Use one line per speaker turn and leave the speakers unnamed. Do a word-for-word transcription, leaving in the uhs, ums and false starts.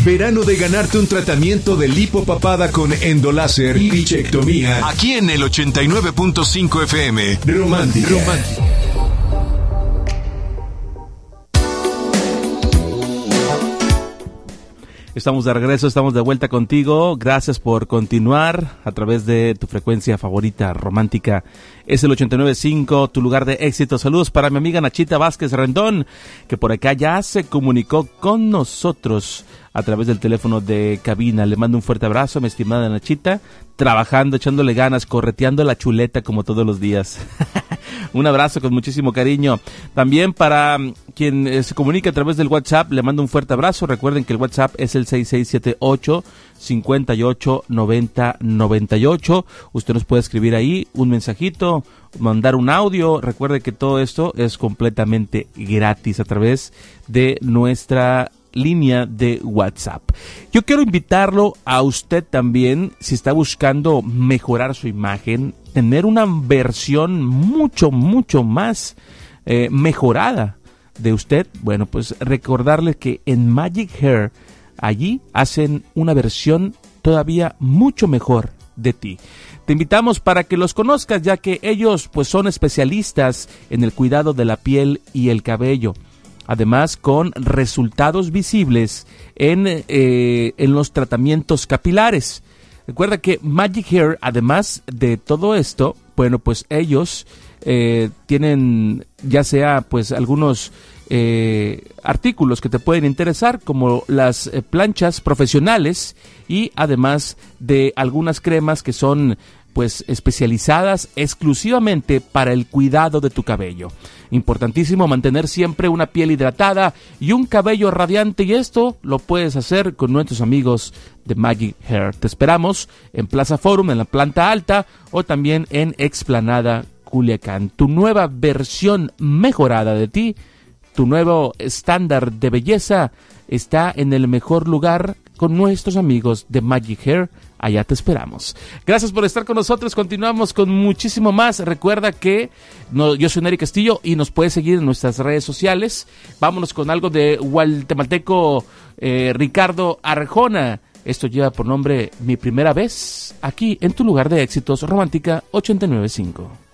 Verano de ganarte un tratamiento de lipopapada con endoláser y bichectomía. Aquí en el ochenta y nueve punto cinco F M. Romántica. Romántica.
Estamos de regreso, estamos de vuelta contigo. Gracias por continuar a través de tu frecuencia favorita romántica. Es el ochenta y nueve punto cinco, tu lugar de éxito. Saludos para mi amiga Nachita Vázquez Rendón, que por acá ya se comunicó con nosotros a través del teléfono de cabina. Le mando un fuerte abrazo, mi estimada Nachita, trabajando, echándole ganas, correteando la chuleta como todos los días. Un abrazo con muchísimo cariño. También para quien eh, se comunica a través del WhatsApp, le mando un fuerte abrazo. Recuerden que el WhatsApp es el seis seis siete ocho, cinco ocho, nueve cero nueve ocho. Usted nos puede escribir ahí un mensajito, mandar un audio. Recuerde que todo esto es completamente gratis a través de nuestra línea de WhatsApp. Yo quiero invitarlo a usted también, si está buscando mejorar su imagen, tener una versión mucho, mucho más eh, mejorada de usted. Bueno, pues recordarle que en Magic Hair, allí hacen una versión todavía mucho mejor de ti. Te invitamos para que los conozcas, ya que ellos pues son especialistas en el cuidado de la piel y el cabello. Además, con resultados visibles en, eh, en los tratamientos capilares. Recuerda que Magic Hair, además de todo esto, bueno, pues ellos eh, tienen ya sea pues algunos eh, artículos que te pueden interesar, como las eh, planchas profesionales, y además de algunas cremas que son pues especializadas exclusivamente para el cuidado de tu cabello. Importantísimo mantener siempre una piel hidratada y un cabello radiante, y esto lo puedes hacer con nuestros amigos de Magic Hair. Te esperamos en Plaza Forum, en la planta alta, o también en Explanada Culiacán. Tu nueva versión mejorada de ti, tu nuevo estándar de belleza está en el mejor lugar con nuestros amigos de Magic Hair. Allá te esperamos. Gracias por estar con nosotros. Continuamos con muchísimo más. Recuerda que no, yo soy Nery Castillo y nos puedes seguir en nuestras redes sociales. Vámonos con algo de guatemalteco eh, Ricardo Arjona. Esto lleva por nombre Mi Primera Vez, aquí en tu lugar de éxitos, Romántica ochenta y nueve punto cinco.